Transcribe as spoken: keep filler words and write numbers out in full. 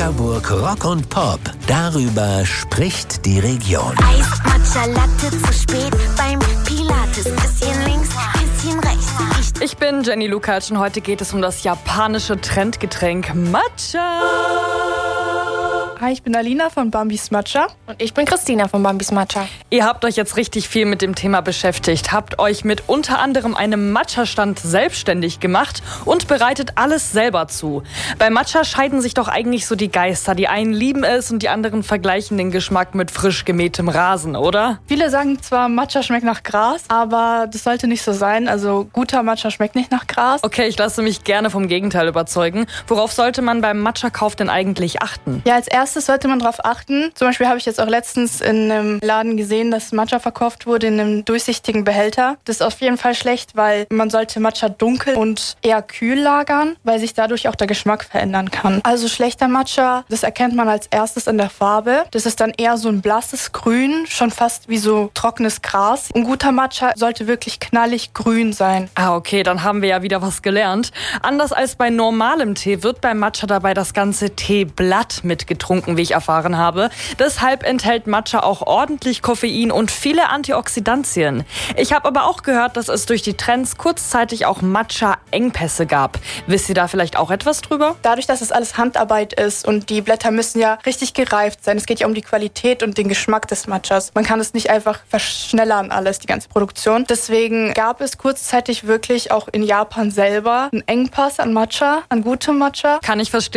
Neckarburg Rock und Pop. Darüber spricht die Region. Eis, Matcha, Latte, zu spät beim Pilates. Bisschen links, bisschen rechts. Ich, ich bin Jenny Lukacs und heute geht es um das japanische Trendgetränk Matcha. Hi, ich bin Alina von Bambis Matcha. Und ich bin Christina von Bambis Matcha. Ihr habt euch jetzt richtig viel mit dem Thema beschäftigt, habt euch mit unter anderem einem Matcha-Stand selbstständig gemacht und bereitet alles selber zu. Bei Matcha scheiden sich doch eigentlich so die Geister. Die einen lieben es und die anderen vergleichen den Geschmack mit frisch gemähtem Rasen, oder? Viele sagen zwar, Matcha schmeckt nach Gras, aber das sollte nicht so sein. Also guter Matcha schmeckt nicht nach Gras. Okay, ich lasse mich gerne vom Gegenteil überzeugen. Worauf sollte man beim Matcha-Kauf denn eigentlich achten? Ja, als erstes sollte man darauf achten. Zum Beispiel habe ich jetzt auch letztens in einem Laden gesehen, dass Matcha verkauft wurde in einem durchsichtigen Behälter. Das ist auf jeden Fall schlecht, weil man sollte Matcha dunkel und eher kühl lagern, weil sich dadurch auch der Geschmack verändern kann. Also schlechter Matcha, das erkennt man als erstes an der Farbe. Das ist dann eher so ein blasses Grün, schon fast wie so trockenes Gras. Ein guter Matcha sollte wirklich knallig grün sein. Ah, okay, dann haben wir ja wieder was gelernt. Anders als bei normalem Tee wird beim Matcha dabei das ganze Teeblatt mitgetrunken, wie ich erfahren habe. Deshalb enthält Matcha auch ordentlich Koffein und viele Antioxidantien. Ich habe aber auch gehört, dass es durch die Trends kurzzeitig auch Matcha-Engpässe gab. Wisst ihr da vielleicht auch etwas drüber? Dadurch, dass es alles Handarbeit ist und die Blätter müssen ja richtig gereift sein. Es geht ja um die Qualität und den Geschmack des Matchas. Man kann es nicht einfach verschnellern alles, die ganze Produktion. Deswegen gab es kurzzeitig wirklich auch in Japan selber einen Engpass an Matcha, an gutem Matcha. Kann ich verstehen.